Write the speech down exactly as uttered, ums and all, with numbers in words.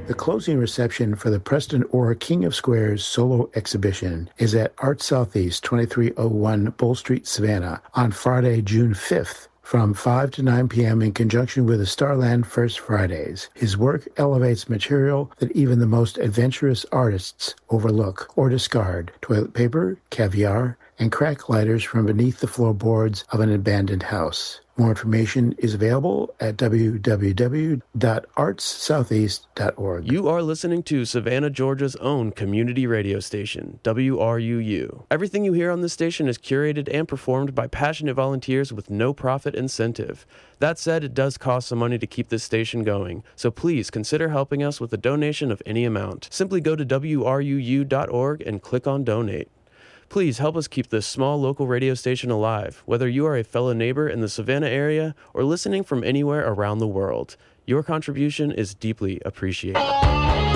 The closing reception for the Preston Orr King of Squares solo exhibition is at Art Southeast, twenty-three oh one Bull Street, Savannah, on Friday, June fifth, from five to nine p.m. in conjunction with the Starland First Fridays. His work elevates material that even the most adventurous artists overlook or discard: toilet paper, caviar, and crack lighters from beneath the floorboards of an abandoned house. More information is available at w w w dot arts southeast dot org. You are listening to Savannah, Georgia's own community radio station, W R U U. Everything you hear on this station is curated and performed by passionate volunteers with no profit incentive. That said, it does cost some money to keep this station going, so please consider helping us with a donation of any amount. Simply go to w r u u dot org and click on Donate. Please help us keep this small local radio station alive, whether you are a fellow neighbor in the Savannah area or listening from anywhere around the world. Your contribution is deeply appreciated.